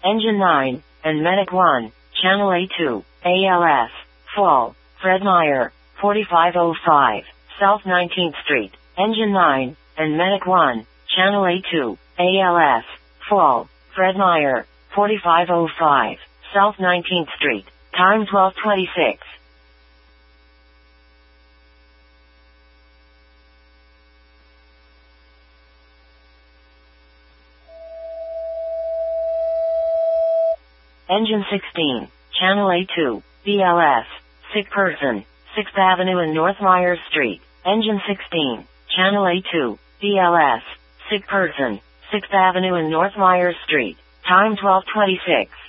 Engine 9, and Medic 1, Channel A2, ALS, Fall, Fred Meyer, 4505, South 19th Street. Engine 9, and Medic 1, Channel A2, ALS, Fall, Fred Meyer, 4505, South 19th Street. Time 12:26. Engine 16, Channel A2, BLS, sick person, 6th Avenue and North Myers Street. Engine 16, Channel A2, BLS, sick person, 6th Avenue and North Myers Street. Time 12:26.